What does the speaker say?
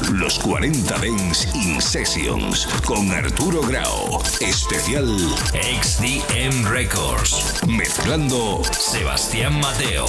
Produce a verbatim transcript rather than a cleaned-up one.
Los cuarenta Dance in Sessions con Arturo Grau. Especial X D M Records. Mezclando Sebastián Mateo.